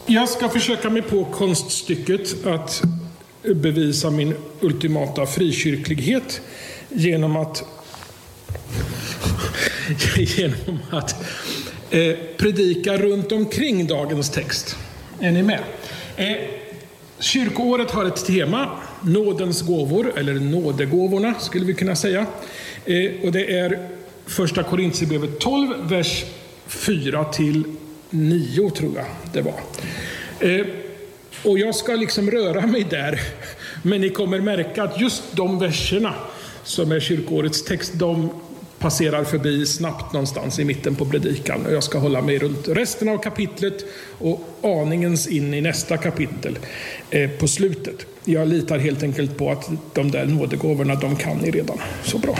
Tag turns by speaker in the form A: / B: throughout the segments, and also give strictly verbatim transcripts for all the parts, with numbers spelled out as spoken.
A: Jag ska försöka mig på konststycket att bevisa min ultimata frikyrklighet genom att genom att eh, predika runt omkring dagens text. Är ni med? Eh, kyrkoåret har ett tema, nådens gåvor, eller nådegåvorna skulle vi kunna säga. Eh, och det är första Korintierbrevet tolv, vers fyra till nio tror jag det var. Eh, och jag ska liksom röra mig där, men ni kommer märka att just de verserna som är kyrkoårets text, de passerar förbi snabbt någonstans i mitten på predikan. Och jag ska hålla mig runt resten av kapitlet och aningens in i nästa kapitel eh, på slutet. Jag litar helt enkelt på att de där nådegåvorna, de kan ni redan så bra.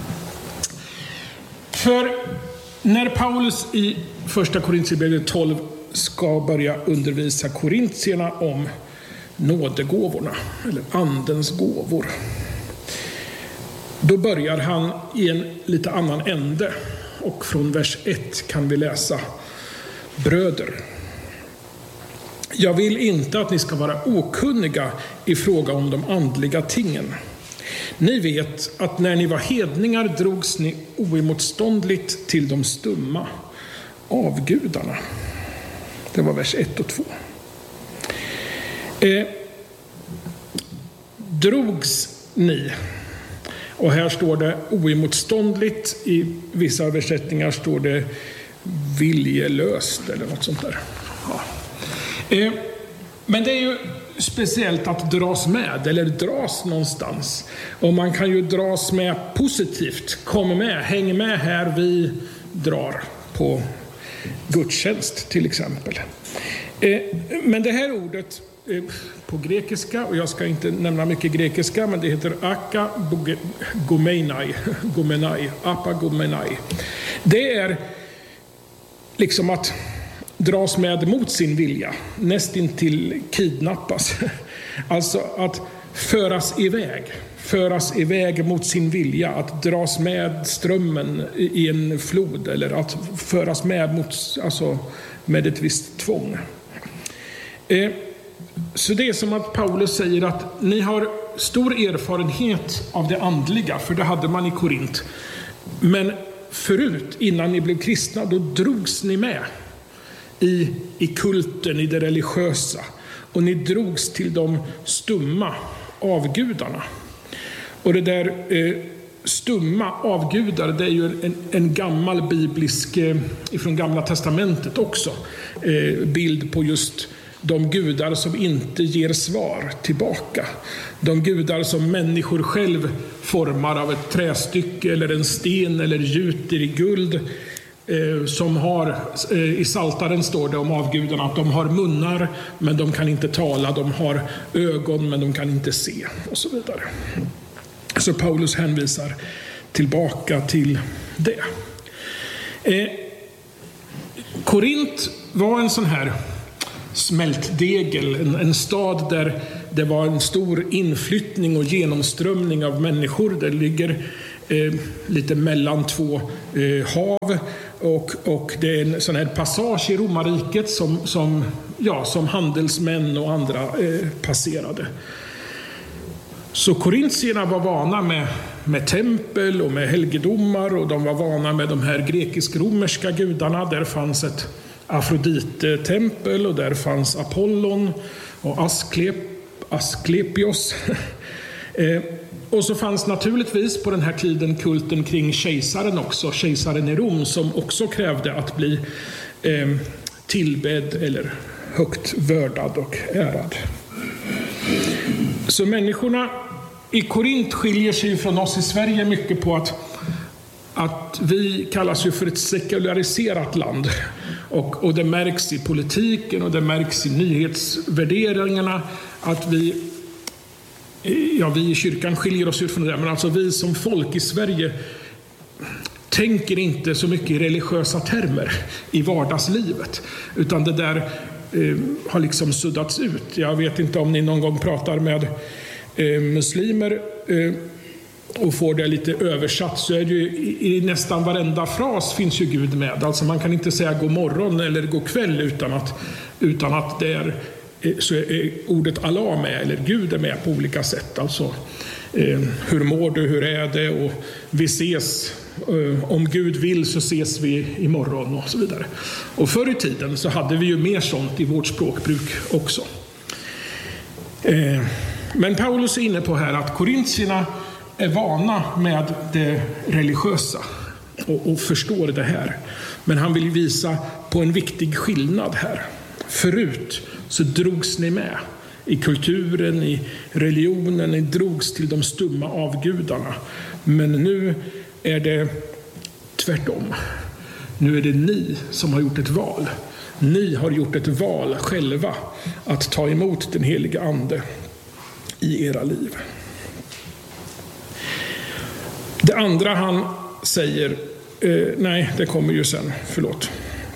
A: För när Paulus i första Korintierbrevet tolv ska börja undervisa korintierna om nådegåvorna, eller andens gåvor, då börjar han i en lite annan ände. Och från vers ett kan vi läsa: bröder, jag vill inte att ni ska vara okunniga i fråga om de andliga tingen. Ni vet att när ni var hedningar drogs ni oemotståndligt till de stumma avgudarna. Det var vers ett och två. Eh, drogs ni, och här står det oemotståndligt, i vissa översättningar står det viljelöst eller något sånt där. Ja. Eh, men det är ju speciellt att dras med eller dras någonstans. Och man kan ju dras med positivt. Kom med, häng med här, vi drar på gudstjänst till exempel. Eh, men det här ordet eh, på grekiska, och jag ska inte nämna mycket grekiska, men det heter akagomenai, gomenai, apagomenai. Det är liksom att dras med mot sin vilja, nästintill kidnappas. Alltså att föras iväg, föras iväg mot sin vilja, att dras med strömmen i en flod, eller att föras med mot, alltså med ett visst tvång. Eh, så det är som att Paulus säger att ni har stor erfarenhet av det andliga, för det hade man i Korint. Men förut, innan ni blev kristna, då drogs ni med i, i kulten, i det religiösa. Och ni drogs till de stumma avgudarna. Och det där eh, stumma avgudar, det är ju en, en gammal biblisk, eh, ifrån Gamla testamentet också, eh, bild på just de gudar som inte ger svar tillbaka. De gudar som människor själv formar av ett trästycke eller en sten eller gjuter i guld. Eh, som har, eh, i Saltaren står det om avgudarna att de har munnar men de kan inte tala. De har ögon men de kan inte se, och så vidare. Så Paulus hänvisar tillbaka till det. Eh, Korint var en sån här smältdegel, en, en stad där det var en stor inflyttning och genomströmning av människor. Det ligger eh, lite mellan två eh, hav, och, och det är en sån här passage i romarriket som, som, ja, som handelsmän och andra eh, passerade. Så korintierna var vana med, med tempel och med helgedomar, och de var vana med de här grekisk-romerska gudarna. Där fanns ett Afrodite-tempel och där fanns Apollon och Asklep, Asklepios. eh, och så fanns naturligtvis på den här tiden kulten kring kejsaren också, kejsaren i Rom, som också krävde att bli eh, tillbedd eller högt värdad och ärad. Så människorna i Korint skiljer sig från oss i Sverige mycket på att, att vi kallas ju för ett sekulariserat land. Och, och det märks i politiken och det märks i nyhetsvärderingarna att vi, ja, vi i kyrkan skiljer oss ut från det. Men alltså vi som folk i Sverige tänker inte så mycket i religiösa termer i vardagslivet. Utan det där eh, har liksom suddats ut. Jag vet inte om ni någon gång pratar med eh, muslimer. Eh, och får det lite översatt, så är det ju i, i nästan varenda fras finns ju Gud med. Alltså man kan inte säga god morgon eller god kväll utan att, utan att det är, så är ordet Allah med, eller Gud är med på olika sätt. Alltså eh, hur mår du, hur är det, och vi ses, eh, om Gud vill så ses vi imorgon och så vidare. Och förr i tiden så hade vi ju mer sånt i vårt språkbruk också. Eh, men Paulus är inne på här att korintierna är vana med det religiösa och, och förstår det här. Men han vill visa på en viktig skillnad här. Förut så drogs ni med i kulturen, i religionen, ni drogs till de stumma avgudarna. Men nu är det tvärtom. Nu är det ni som har gjort ett val. Ni har gjort ett val själva att ta emot den heliga ande i era liv. Det andra han säger, eh, nej det kommer ju sen, förlåt.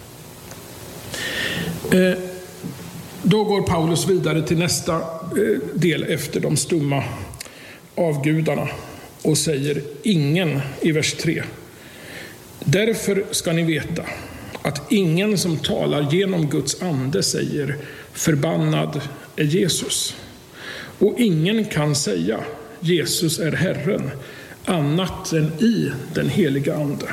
A: Eh, då går Paulus vidare till nästa eh, del efter de stumma avgudarna och säger ingen i vers tre. Därför ska ni veta att ingen som talar genom Guds ande säger förbannad är Jesus. Och ingen kan säga Jesus är Herren annat än i den heliga ande.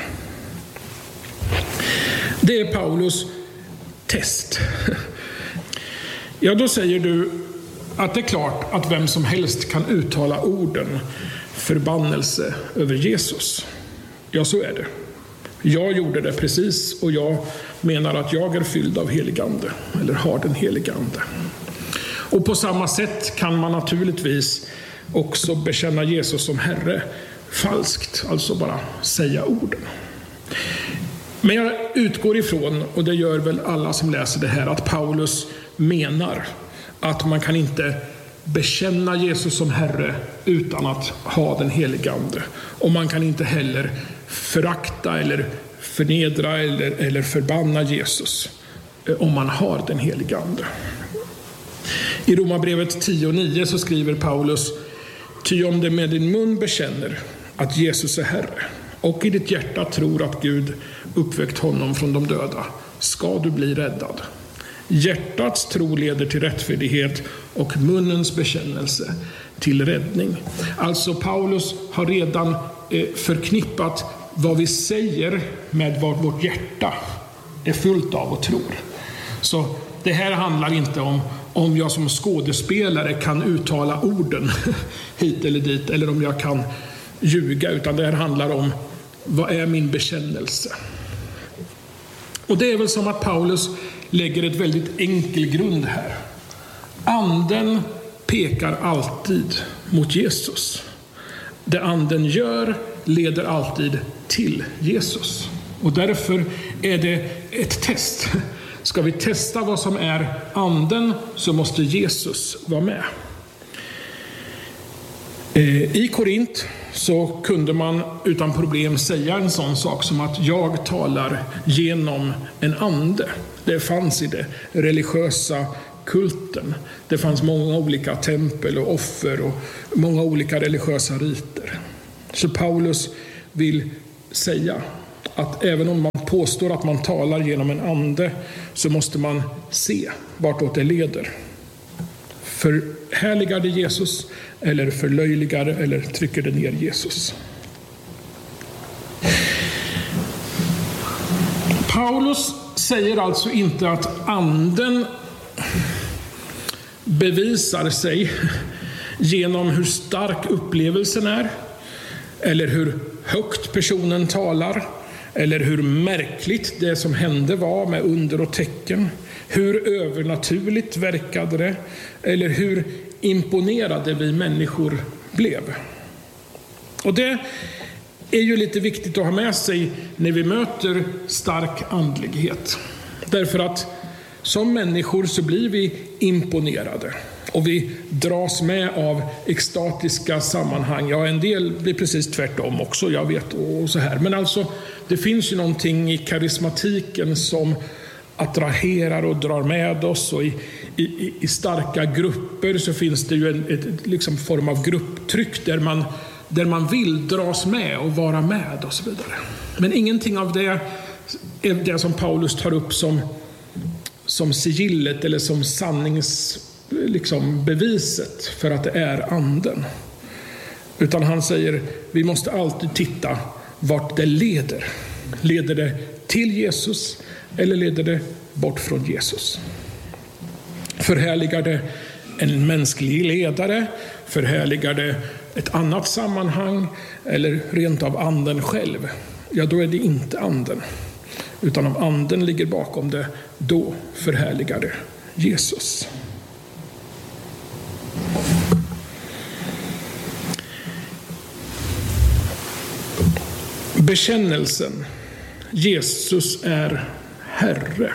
A: Det är Paulus test. Ja, då säger du att det är klart att vem som helst kan uttala orden förbannelse över Jesus. Ja, så är det. Jag gjorde det precis, och jag menar att jag är fylld av helig ande, eller har den heliga ande. Och på samma sätt kan man naturligtvis också bekänna Jesus som Herre falskt, alltså bara säga orden. Men jag utgår ifrån, och det gör väl alla som läser det här, att Paulus menar att man kan inte bekänna Jesus som Herre utan att ha den heliga ande. Och man kan inte heller förakta eller förnedra eller, eller förbanna Jesus om man har den heliga ande. I Romarbrevet tio nio så skriver Paulus: ty om det med din mun bekänner att Jesus är Herre och i ditt hjärta tror att Gud uppväckt honom från de döda, ska du bli räddad. Hjärtats tro leder till rättfärdighet och munnens bekännelse till räddning. Alltså Paulus har redan eh, förknippat vad vi säger med vad vårt hjärta är fullt av och tror. Så det här handlar inte om om jag som skådespelare kan uttala orden hit eller dit, eller om jag kan ljuga, utan det här handlar om vad är min bekännelse. Och det är väl som att Paulus lägger ett väldigt enkel grund här. Anden pekar alltid mot Jesus. Det anden gör leder alltid till Jesus. Och därför är det ett test. Ska vi testa vad som är anden, så måste Jesus vara med. I Korint så kunde man utan problem säga en sån sak som att jag talar genom en ande. Det fanns i det religiösa kulten. Det fanns många olika tempel och offer och många olika religiösa riter. Så Paulus vill säga att även om man påstår att man talar genom en ande, så måste man se vartåt det leder. Förhärligar det Jesus, eller förlöjligar eller trycker det ner Jesus? Paulus säger alltså inte att anden bevisar sig genom hur stark upplevelsen är, eller hur högt personen talar, eller hur märkligt det som hände var med under och tecken, hur övernaturligt verkade det, eller hur imponerade vi människor blev. Och det är ju lite viktigt att ha med sig när vi möter stark andlighet. Därför att som människor så blir vi imponerade. Och vi dras med av extatiska sammanhang. Ja, en del blir precis tvärtom också, jag vet, och så här. Men alltså, det finns ju någonting i karismatiken som attraherar och drar med oss. Och i, i, i starka grupper så finns det ju en ett, liksom form av grupptryck där man där man vill dras med och vara med och så vidare. Men ingenting av det är det som Paulus tar upp som, som sigillet eller som sannings, liksom beviset för att det är anden. Utan han säger, vi måste alltid titta vart det leder. Leder det till Jesus eller leder det bort från Jesus? Förhärligar det en mänsklig ledare? Förhärligar det ett annat sammanhang? Eller rent av anden själv? Ja, då är det inte anden. Utan om anden ligger bakom det, då förhärligar det Jesus. Bekännelsen. Jesus är Herre.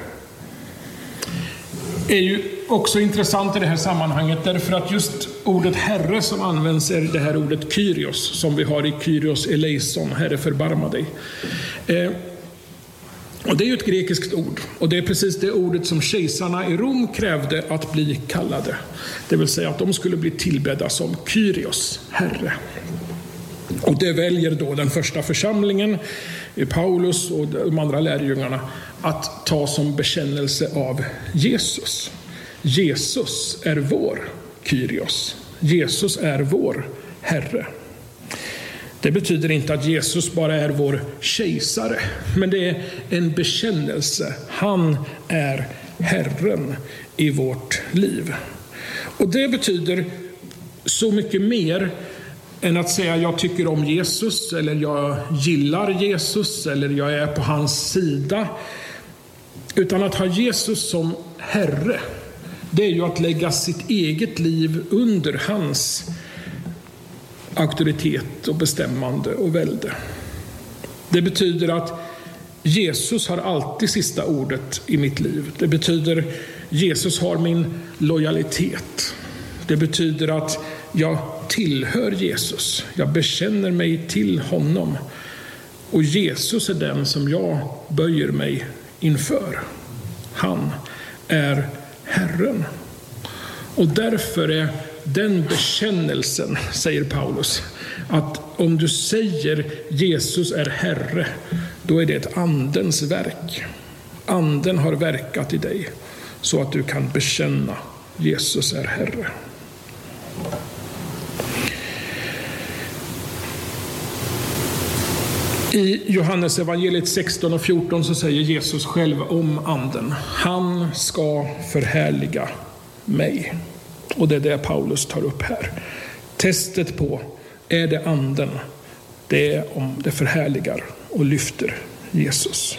A: Är ju också intressant i det här sammanhanget, därför att just ordet Herre som används är det här ordet Kyrios, som vi har i Kyrios eleison, Herre förbarma dig. Eh, och det är ju ett grekiskt ord, och det är precis det ordet som kejsarna i Rom krävde att bli kallade. Det vill säga att de skulle bli tillbedda som Kyrios, Herre. Och det väljer då den första församlingen, Paulus och de andra lärjungarna, att ta som bekännelse av Jesus. Jesus är vår Kyrios. Jesus är vår Herre. Det betyder inte att Jesus bara är vår kejsare, men det är en bekännelse. Han är Herren i vårt liv. Och det betyder så mycket mer än att säga jag tycker om Jesus, eller jag gillar Jesus, eller jag är på hans sida. Utan att ha Jesus som Herre, det är ju att lägga sitt eget liv under hans auktoritet och bestämmande och välde. Det betyder att Jesus har alltid sista ordet i mitt liv. Det betyder Jesus har min lojalitet. Det betyder att jag tillhör Jesus. Jag bekänner mig till honom. Och Jesus är den som jag böjer mig inför. Han är Herren. Och därför är den bekännelsen, säger Paulus, att om du säger Jesus är Herre, då är det ett andens verk. Anden har verkat i dig så att du kan bekänna Jesus är Herre. I Johannes evangeliet sexton och fjorton så säger Jesus själv om anden: han ska förhärliga mig. Och det är det Paulus tar upp här. Testet på, är det anden? Det är om det förhärligar och lyfter Jesus.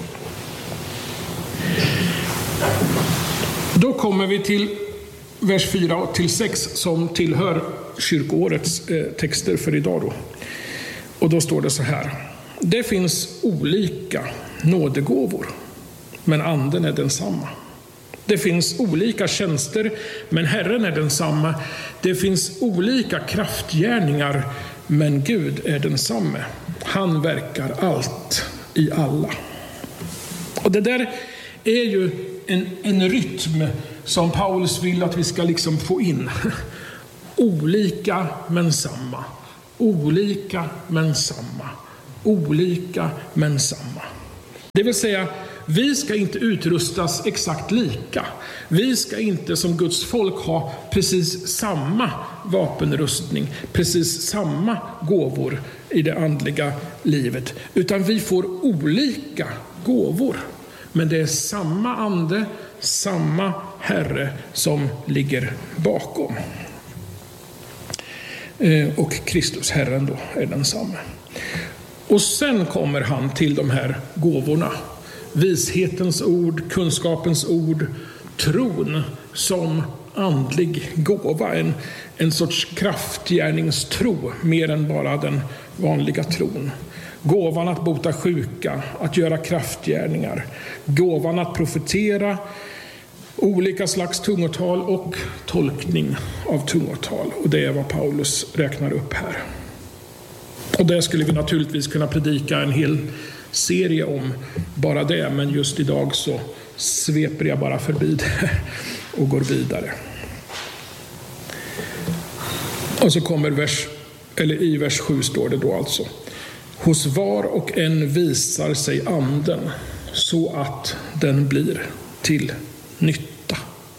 A: Då kommer vi till vers fyra till sex som tillhör kyrkoårets texter för idag då. Och då står det så här: det finns olika nådegåvor, men anden är densamma. Det finns olika tjänster, men Herren är densamma. Det finns olika kraftgärningar, men Gud är densamme. Han verkar allt i alla. Och det där är ju en, en rytm som Paulus vill att vi ska liksom få in. Olika men samma. Olika men samma. Olika men samma. Det vill säga, vi ska inte utrustas exakt lika. Vi ska inte som Guds folk ha precis samma vapenrustning, precis samma gåvor i det andliga livet. Utan vi får olika gåvor. Men det är samma ande, samma Herre som ligger bakom. Och Kristus, Herren då, är densamma. Och sen kommer han till de här gåvorna. Vishetens ord, kunskapens ord, tron som andlig gåva. En, en sorts kraftgärningstro, mer än bara den vanliga tron. Gåvan att bota sjuka, att göra kraftgärningar. Gåvan att profetera, olika slags tungotal och tolkning av tungotal. Och det är vad Paulus räknar upp här. Och det skulle vi naturligtvis kunna predika en hel serie om bara det, men just idag så sveper jag bara förbi det och går vidare. Och så kommer vers eller i vers sju står det då alltså: hos var och en visar sig anden så att den blir till nytta.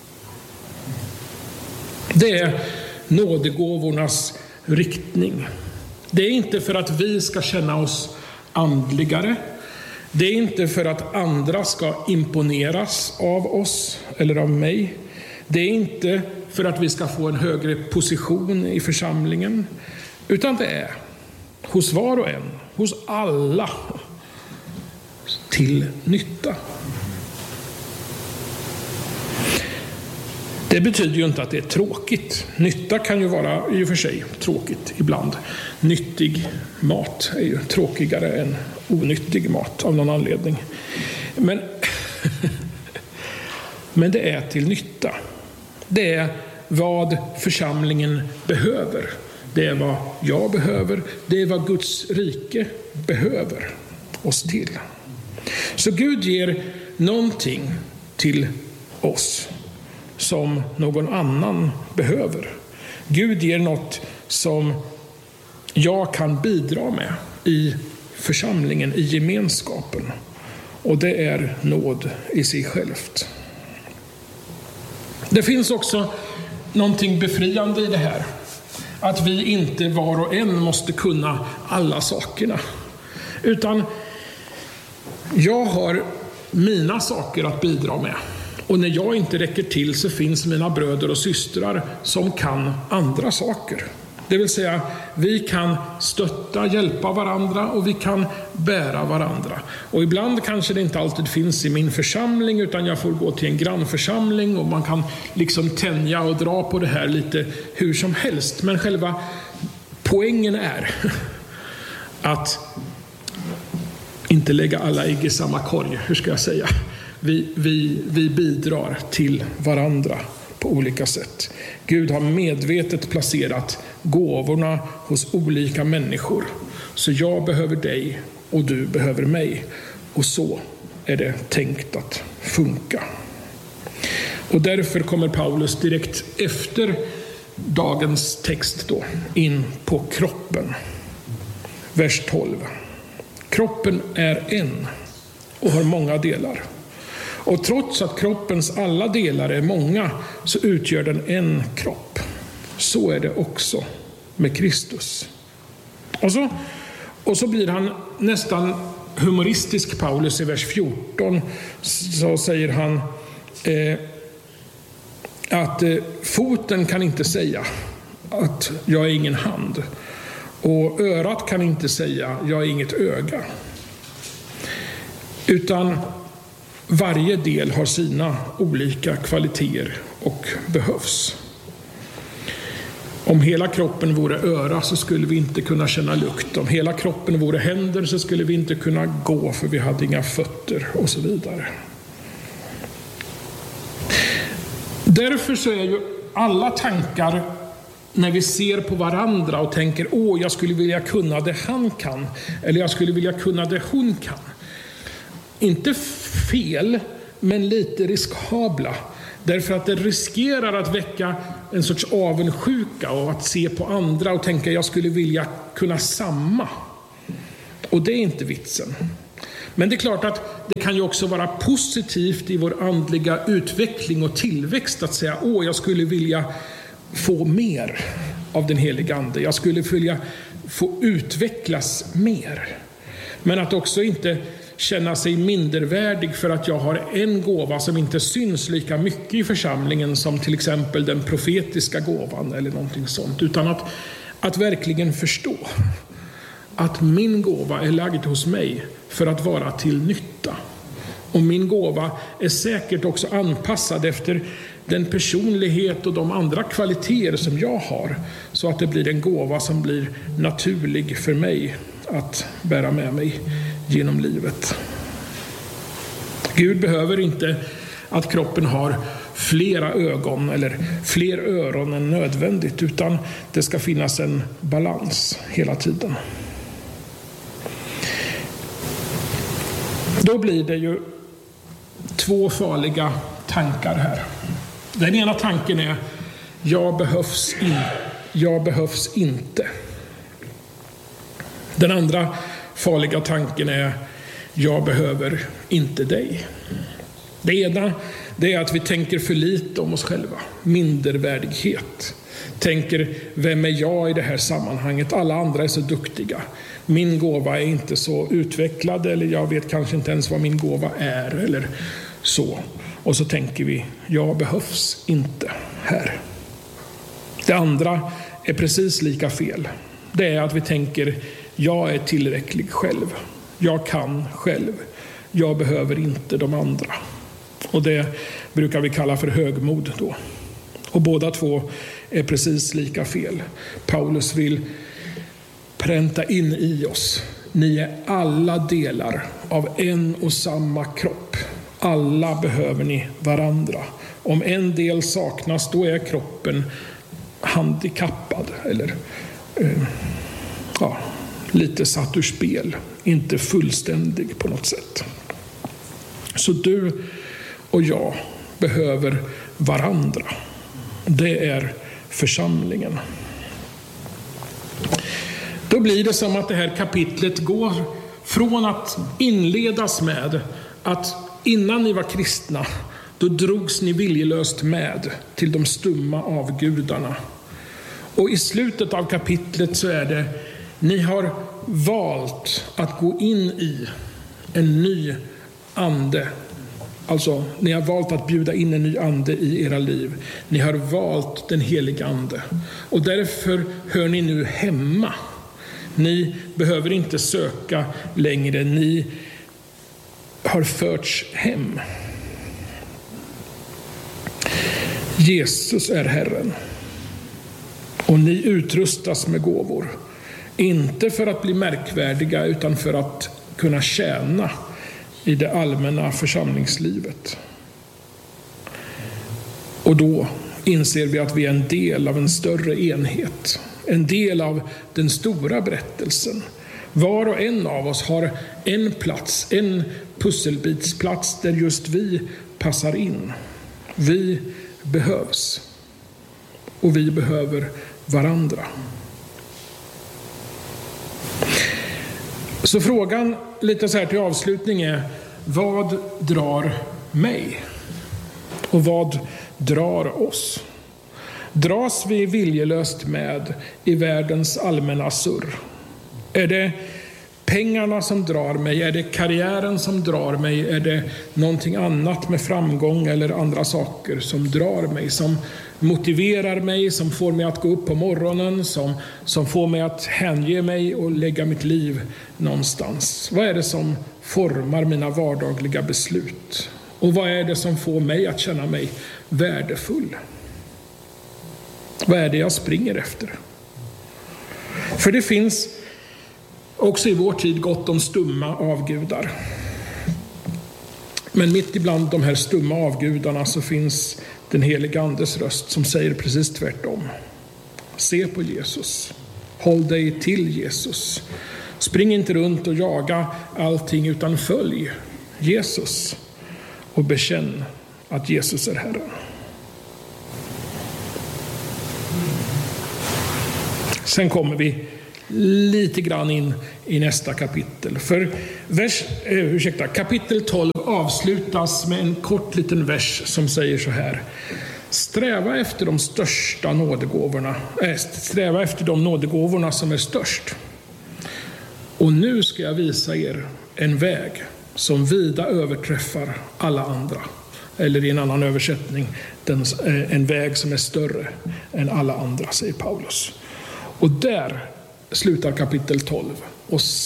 A: Det är nådegåvornas riktning. Det är inte för att vi ska känna oss andligare. Det är inte för att andra ska imponeras av oss eller av mig. Det är inte för att vi ska få en högre position i församlingen. Utan det är hos var och en, hos alla, till nytta. Det betyder ju inte att det är tråkigt. Nytta kan ju vara i och för sig tråkigt ibland. Nyttig mat är ju tråkigare än onyttig mat av någon anledning. Men, men det är till nytta. Det är vad församlingen behöver. Det är vad jag behöver. Det är vad Guds rike behöver oss till. Så Gud ger någonting till oss som någon annan behöver. Gud ger något som jag kan bidra med i församlingen, i gemenskapen. Och det är nåd i sig självt. Det finns också någonting befriande i det här. Att vi inte var och en måste kunna alla sakerna. Utan jag har mina saker att bidra med. Och när jag inte räcker till så finns mina bröder och systrar som kan andra saker. Det vill säga, vi kan stötta, hjälpa varandra och vi kan bära varandra. Och ibland kanske det inte alltid finns i min församling, utan jag får gå till en grannförsamling och man kan liksom tänja och dra på det här lite hur som helst. Men själva poängen är att inte lägga alla ägg i samma korg, hur ska jag säga? Vi, vi, vi bidrar till varandra på olika sätt. Gud har medvetet placerat gåvorna hos olika människor. Så jag behöver dig och du behöver mig. Och så är det tänkt att funka. Och därför kommer Paulus direkt efter dagens text då in på kroppen. Vers tolv. Kroppen är en och har många delar. Och trots att kroppens alla delar är många så utgör den en kropp. Så är det också med Kristus. Och så, och så blir han nästan humoristisk, Paulus, i vers fjorton. Så säger han eh, att eh, foten kan inte säga att jag är ingen hand. Och örat kan inte säga jag är inget öga. Utan varje del har sina olika kvaliteter och behövs. Om hela kroppen vore öra så skulle vi inte kunna känna lukt. Om hela kroppen vore händer så skulle vi inte kunna gå för vi hade inga fötter och så vidare. Därför så är ju alla tankar när vi ser på varandra och tänker åh, jag skulle vilja kunna det han kan eller jag skulle vilja kunna det hon kan. Inte fel, men lite riskabla. Därför att det riskerar att väcka en sorts avundsjuka och att se på andra och tänka jag skulle vilja kunna samma. Och det är inte vitsen. Men det är klart att det kan ju också vara positivt i vår andliga utveckling och tillväxt att säga åh, jag skulle vilja få mer av den heliga ande. Jag skulle vilja få utvecklas mer. Men att också inte känna sig mindervärdig för att jag har en gåva som inte syns lika mycket i församlingen som till exempel den profetiska gåvan eller någonting sånt. Utan att, att verkligen förstå att min gåva är lagd hos mig för att vara till nytta. Och min gåva är säkert också anpassad efter den personlighet och de andra kvaliteter som jag har. Så att det blir en gåva som blir naturlig för mig att bära med mig genom livet. Gud behöver inte att kroppen har flera ögon eller fler öron än nödvändigt, utan det ska finnas en balans hela tiden. Då blir det ju två farliga tankar här. Den ena tanken är jag behövs, in, jag behövs inte. Den andra farliga tanken är: jag behöver inte dig. Det ena, det är att vi tänker för lite om oss själva. Mindervärdighet. Tänker, vem är jag i det här sammanhanget? Alla andra är så duktiga. Min gåva är inte så utvecklad, eller jag vet kanske inte ens vad min gåva är, eller så. Och så tänker vi, jag behövs inte här. Det andra är precis lika fel. Det är att vi tänker, jag är tillräcklig själv. Jag kan själv. Jag behöver inte de andra. Och det brukar vi kalla för högmod då. Och båda två är precis lika fel. Paulus vill pränta in i oss: ni är alla delar av en och samma kropp. Alla behöver ni varandra. Om en del saknas, då är kroppen handikappad eller eh, ja, lite satt ur spel. Inte fullständig på något sätt. Så du och jag behöver varandra. Det är församlingen. Då blir det som att det här kapitlet går från att inledas med att innan ni var kristna, då drogs ni viljelöst med till de stumma avgudarna. Och i slutet av kapitlet så är det: ni har valt att gå in i en ny ande. Alltså, ni har valt att bjuda in en ny ande i era liv. Ni har valt den heliga ande. Och därför hör ni nu hemma. Ni behöver inte söka längre. Ni har förts hem. Jesus är Herren. Och ni utrustas med gåvor. Inte för att bli märkvärdiga, utan för att kunna tjäna i det allmänna församlingslivet. Och då inser vi att vi är en del av en större enhet. En del av den stora berättelsen. Var och en av oss har en plats, en pusselbitsplats där just vi passar in. Vi behövs. Och vi behöver varandra. Så frågan lite så här till avslutning är: vad drar mig? Och vad drar oss? Dras vi viljelöst med i världens allmänna surr? Är det pengarna som drar mig? Är det karriären som drar mig? Är det någonting annat med framgång eller andra saker som drar mig? Som motiverar mig, som får mig att gå upp på morgonen, som, som får mig att hänge mig och lägga mitt liv någonstans. Vad är det som formar mina vardagliga beslut? Och vad är det som får mig att känna mig värdefull? Vad är det jag springer efter? För det finns också i vår tid gott om stumma avgudar. Men mitt ibland de här stumma avgudarna så finns den heliga andes röst som säger precis tvärtom. Se på Jesus. Håll dig till Jesus. Spring inte runt och jaga allting, utan följ Jesus. Och bekänn att Jesus är Herren. Sen kommer vi lite grann in i nästa kapitel. För vers, eh, ursäkta, kapitel tolv avslutas med en kort liten vers som säger så här: sträva efter de största nådegåvorna, äh, sträva efter de nådegåvorna som är störst. Och nu ska jag visa er en väg som vida överträffar alla andra. Eller i en annan översättning, den, en väg som är större än alla andra, säger Paulus. Och där slutar kapitel tolv. Och